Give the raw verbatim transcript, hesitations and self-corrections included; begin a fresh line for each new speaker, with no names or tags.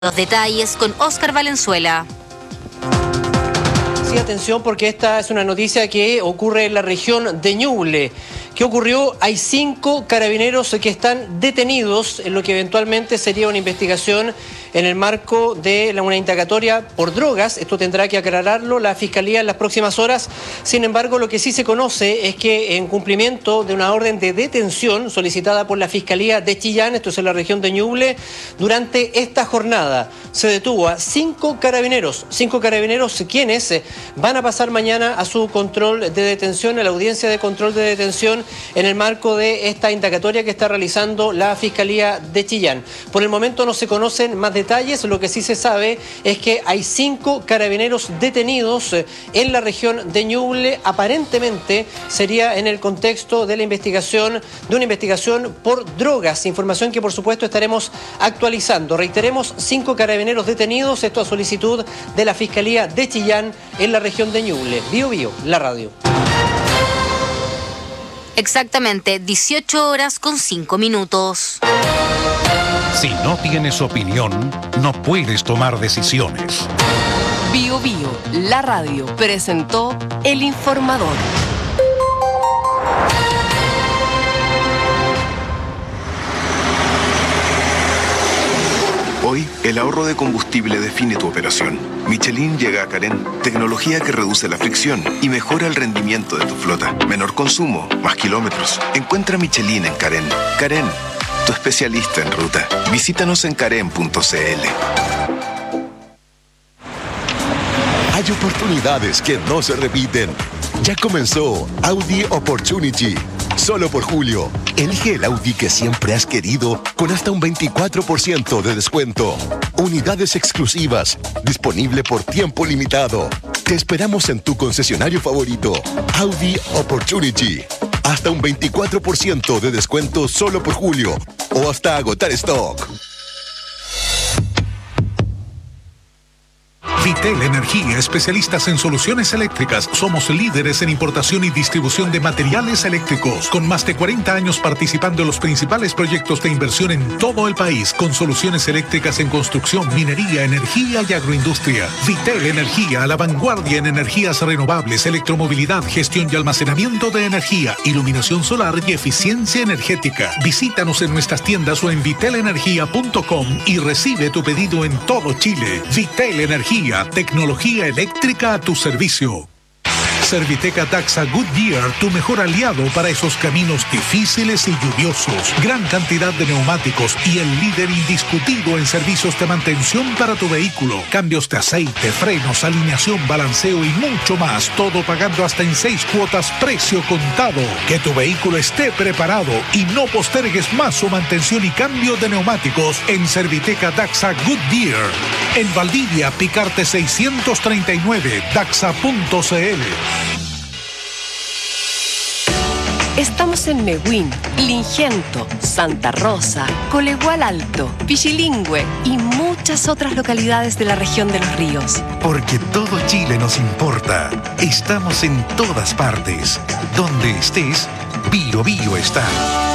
Los detalles con Óscar Valenzuela.
Sí, atención, porque esta es una noticia que ocurre en la región de Ñuble. ¿Qué ocurrió? Hay cinco carabineros que están detenidos en lo que eventualmente sería una investigación en el marco de una indagatoria por drogas. Esto tendrá que aclararlo la Fiscalía en las próximas horas. Sin embargo, lo que sí se conoce es que en cumplimiento de una orden de detención solicitada por la Fiscalía de Chillán, esto es en la región de Ñuble, durante esta jornada se detuvo a cinco carabineros, cinco carabineros quienes van a pasar mañana a su control de detención, a la audiencia de control de detención en el marco de esta indagatoria que está realizando la Fiscalía de Chillán. Por el momento no se conocen más detalles, lo que sí se sabe es que hay cinco carabineros detenidos en la región de Ñuble, aparentemente sería en el contexto de la investigación, de una investigación por drogas, información que por supuesto estaremos actualizando. Reiteremos, cinco carabineros detenidos, esto a solicitud de la Fiscalía de Chillán en la región de Ñuble. Bio Bio, la radio.
Exactamente, dieciocho horas con cinco minutos.
Si no tienes opinión, no puedes tomar decisiones.
Bio Bio, la radio, presentó El Informador.
Hoy, el ahorro de combustible define tu operación. Michelin llega a Carén, tecnología que reduce la fricción y mejora el rendimiento de tu flota. Menor consumo, más kilómetros. Encuentra Michelin en Carén. Carén, tu especialista en ruta. Visítanos en carén punto c l.
Hay oportunidades que no se repiten. Ya comenzó Audi Opportunity. Solo por julio, elige el Audi que siempre has querido con hasta un veinticuatro por ciento de descuento. Unidades exclusivas, disponible por tiempo limitado. Te esperamos en tu concesionario favorito, Audi Opportunity. Hasta un veinticuatro por ciento de descuento solo por julio o hasta agotar stock.
Vitel Energía, especialistas en soluciones eléctricas. Somos líderes en importación y distribución de materiales eléctricos, con más de cuarenta años participando en los principales proyectos de inversión en todo el país, con soluciones eléctricas en construcción, minería, energía y agroindustria. Vitel Energía, a la vanguardia en energías renovables, electromovilidad, gestión y almacenamiento de energía, iluminación solar y eficiencia energética. Visítanos en nuestras tiendas o en vitel energía punto com y recibe tu pedido en todo Chile. Vitel Energía, tecnología eléctrica a tu servicio. Serviteca Daxa Goodyear, tu mejor aliado para esos caminos difíciles y lluviosos. Gran cantidad de neumáticos y el líder indiscutido en servicios de mantención para tu vehículo. Cambios de aceite, frenos, alineación, balanceo y mucho más. Todo pagando hasta en seis cuotas, precio contado. Que tu vehículo esté preparado y no postergues más su mantención y cambio de neumáticos en Serviteca Daxa Goodyear. En Valdivia, Picarte seiscientos treinta y nueve, daxa punto c l.
Estamos en Mehuín, Lingento, Santa Rosa, Colegual Alto, Pichilingüe y muchas otras localidades de la región de los ríos.
Porque todo Chile nos importa. Estamos en todas partes. Donde estés, Bio Bio está.